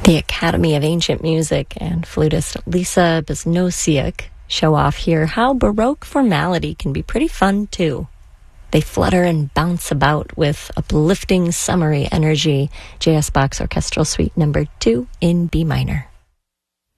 The Academy of Ancient Music and flutist Lisa Beznosiuk show off here how Baroque formality can be pretty fun too. They flutter and bounce about with uplifting summery energy. J.S. Bach's Orchestral Suite No. 2 in B minor.